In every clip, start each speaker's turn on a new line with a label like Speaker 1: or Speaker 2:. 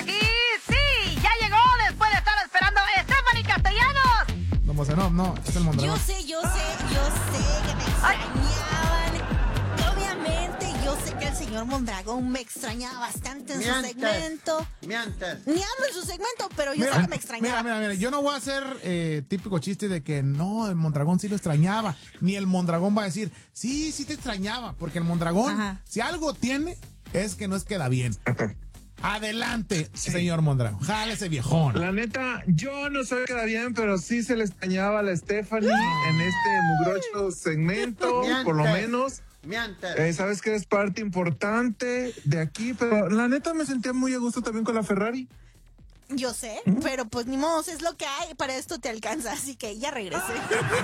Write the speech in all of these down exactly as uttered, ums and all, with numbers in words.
Speaker 1: aquí. Sí, ya llegó después de estar esperando Stephanie Castellanos.
Speaker 2: No, no, no, es el Mondragón.
Speaker 3: Yo sé, yo sé, yo sé que me extrañaban. Obviamente, yo sé que el señor Mondragón me extrañaba bastante en
Speaker 4: Mientes,
Speaker 3: su segmento.
Speaker 4: Mientes.
Speaker 3: Ni hablo en su segmento, pero yo
Speaker 2: Mira,
Speaker 3: sé que me extrañaba.
Speaker 2: Mira, mira, mira, yo no voy a hacer eh, típico chiste de que no, el Mondragón sí lo extrañaba. Ni el Mondragón va a decir, sí, sí te extrañaba. Porque el Mondragón,
Speaker 3: Ajá.
Speaker 2: si algo tiene, es que no es queda bien. Adelante, sí. Señor Mondragón. Jale ese viejón.
Speaker 5: La neta, yo no soy queda bien, pero sí se le extrañaba a la Stephanie en este mugrocho segmento,
Speaker 4: Mientes.
Speaker 5: por lo menos.
Speaker 4: Mientes.
Speaker 5: Eh, sabes que eres parte importante de aquí, pero la neta me sentía muy a gusto también con la Ferrari.
Speaker 3: Yo sé, pero pues ni modo, es lo que hay, para esto te alcanza, así que ya regresé.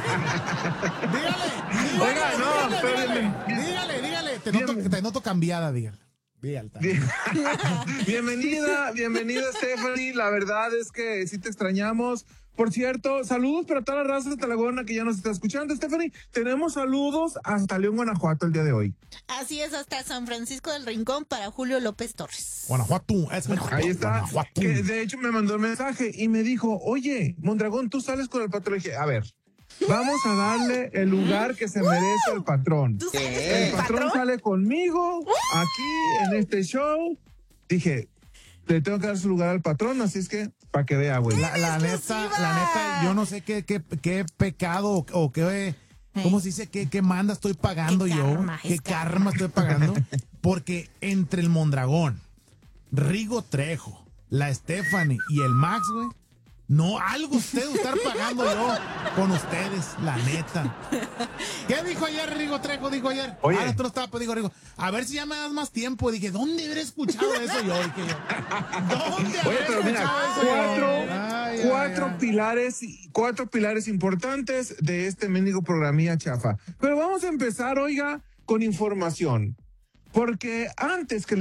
Speaker 2: Dígale, dígale,
Speaker 5: Oiga, no,
Speaker 2: dígale,
Speaker 5: espérenme.
Speaker 2: dígale, dígale, dígale. Te noto, te noto cambiada, dígale. Dígale.
Speaker 5: Bien. Bienvenida, bienvenida Stephanie, la verdad es que sí te extrañamos. Por cierto, saludos para toda la raza de Talagona que ya nos está escuchando. Stephanie, tenemos saludos hasta León, Guanajuato el día de hoy.
Speaker 3: Así es, hasta San Francisco del Rincón para Julio López Torres.
Speaker 2: Guanajuato, es Guanajuato.
Speaker 5: Ahí está.
Speaker 2: Guanajuato.
Speaker 5: Que de hecho me mandó un mensaje y me dijo, oye, Mondragón, tú sales con el patrón. Le dije, a ver, vamos a darle el lugar que se merece al patrón.
Speaker 3: ¿Tú sabes
Speaker 4: ¿Qué?
Speaker 3: que
Speaker 5: El
Speaker 3: el
Speaker 5: patrón
Speaker 3: patrón?
Speaker 5: sale conmigo aquí en este show. Dije, le tengo que dar su lugar al patrón, así es que para que vea, güey.
Speaker 2: La, la neta,
Speaker 3: exclusiva!
Speaker 2: la neta, yo no sé qué, qué, qué pecado o, o qué, ¿cómo se dice? ¿Qué, qué manda estoy pagando
Speaker 3: Qué
Speaker 2: yo?
Speaker 3: karma,
Speaker 2: ¿Qué
Speaker 3: es
Speaker 2: karma.
Speaker 3: karma.
Speaker 2: estoy pagando? Porque entre el Mondragón, Rigo Trejo, la Stephanie y el Max, güey, no, algo usted estar pagando yo con ustedes, la neta. ¿Qué dijo ayer Rigo Trejo? Dijo ayer.
Speaker 5: Oye.
Speaker 2: Ah, esto no estaba, pues dijo Rigo. A ver si ya me das más tiempo. Dije, ¿dónde habré escuchado eso yo? Dije yo. ¿Dónde habré
Speaker 5: Oye, pero mira,
Speaker 2: escuchado eso yo?
Speaker 5: cuatro,
Speaker 2: Ay,
Speaker 5: cuatro
Speaker 2: ay, ay.
Speaker 5: pilares, cuatro pilares importantes de este mendigo programilla chafa. Pero vamos a empezar, oiga, con información. Porque antes que